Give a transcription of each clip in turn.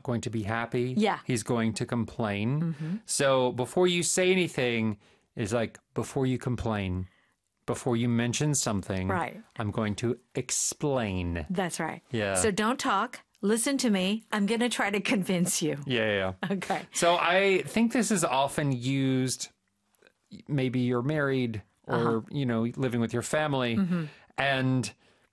going to be happy. Yeah. He's going to complain. So before you say anything, it's like, before you complain, before you mention something, Right. I'm going to explain. That's right. Yeah. So don't talk. Listen to me. I'm going to try to convince you. Yeah. Okay. So I think this is often used, maybe you're married or, living with your family, and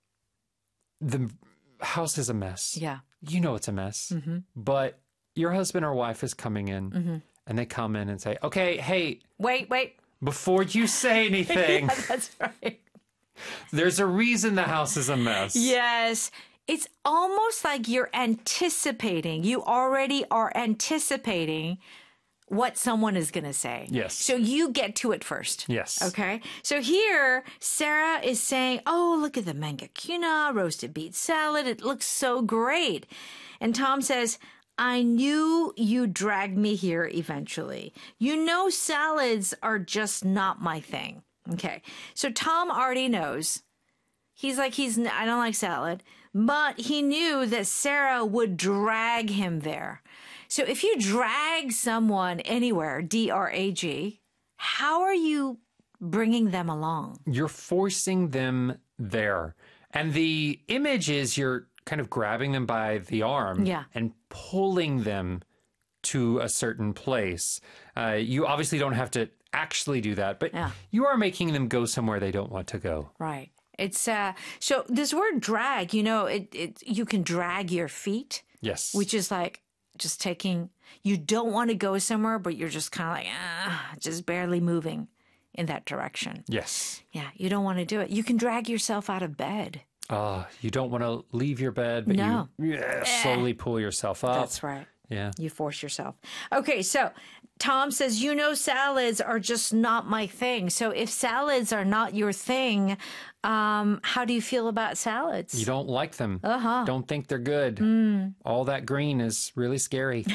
the house is a mess. Yeah. You know it's a mess, but your husband or wife is coming in, and they come in and say, okay, hey, Wait. before you say anything, That's right. there's a reason the house is a mess. Yes. It's almost like you're anticipating. You already are anticipating what someone is going to say. Yes. So you get to it first. Yes. Okay. So here, Sarah is saying, oh, look at the mangakuna, roasted beet salad. It looks so great. And Tom says, I knew you'd drag me here eventually. You know, salads are just not my thing. Okay. So Tom already knows. He's like, I don't like salad. But he knew that Sarah would drag him there. So if you drag someone anywhere, D-R-A-G, how are you bringing them along? You're forcing them there. And the image is you're kind of grabbing them by the arm and pulling them to a certain place. You obviously don't have to actually do that, but you are making them go somewhere they don't want to go. Right. It's so this word drag, you can drag your feet. Yes. Which is like just taking, you don't want to go somewhere, but you're just kind of like, just barely moving in that direction. Yes. Yeah, you don't want to do it. You can drag yourself out of bed. You don't want to leave your bed, but you slowly pull yourself up. That's right. Yeah. You force yourself. Okay, so Tom says, salads are just not my thing. So if salads are not your thing, how do you feel about salads? You don't like them. Don't think they're good. All that green is really scary.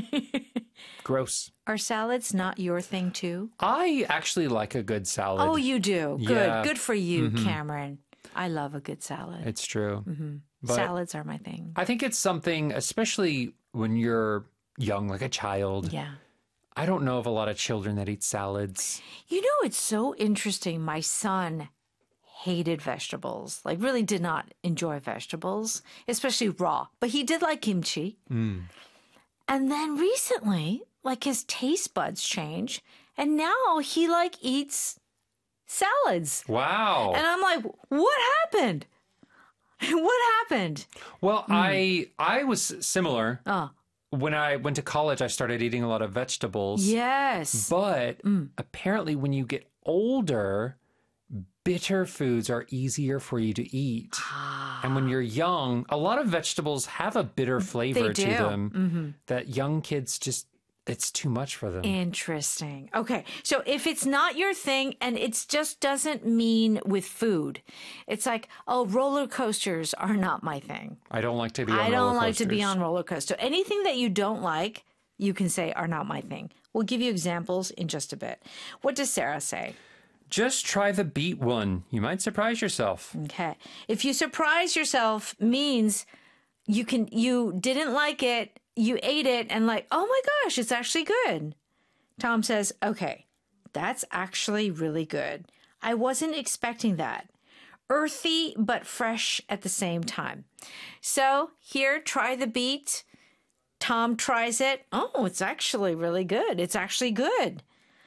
Gross. Are salads not your thing too? I actually like a good salad. Oh, you do? Good. Yeah. Good for you, Cameron. I love a good salad. It's true. But salads are my thing. I think it's something, especially when you're young, like a child. Yeah. I don't know of a lot of children that eat salads. You know, it's so interesting. My son hated vegetables, like really did not enjoy vegetables, especially raw, but he did like kimchi. And then recently, like his taste buds change, and now he like eats salads. Wow. And I'm like, what happened? What happened? Well, I was similar. When I went to college, I started eating a lot of vegetables. Yes. But apparently when you get older, bitter foods are easier for you to eat. And when you're young, a lot of vegetables have a bitter flavor to them that young kids just, it's too much for them. Interesting. Okay. So if it's not your thing, and it just doesn't mean with food, it's like, oh, roller coasters are not my thing. I don't like to be on roller I coasters. don't like to be on roller coaster. Anything that you don't like, you can say are not my thing. We'll give you examples in just a bit. What does Sarah say? Just try the beet one. You might surprise yourself. Okay. If you surprise yourself means you didn't like it, you ate it, and like, oh my gosh, it's actually good. Tom says, okay, that's actually really good. I wasn't expecting that. Earthy, but fresh at the same time. So here, try the beet. Tom tries it. Oh, it's actually really good. It's actually good.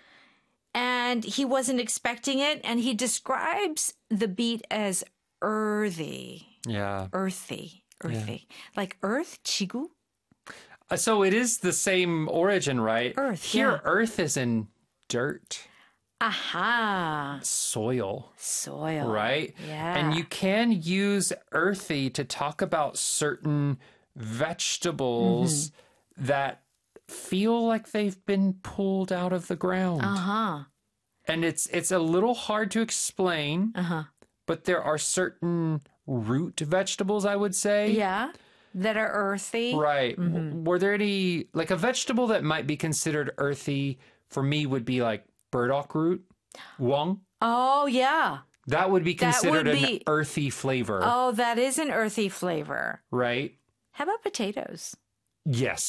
And he wasn't expecting it, and he describes the beet as earthy. Yeah. Earthy. Like earth, chigu? So it is the same origin, right? Earth, Here, yeah. earth is in dirt. Aha. Soil. Right? Yeah. And you can use earthy to talk about certain vegetables that feel like they've been pulled out of the ground. And it's a little hard to explain, but there are certain root vegetables, I would say. Yeah. That are earthy. Right. Were there any, like a vegetable that might be considered earthy for me would be like burdock root, wong. Oh, yeah. That would be considered an earthy flavor. Oh, that is an earthy flavor. Right? How about potatoes? Yes.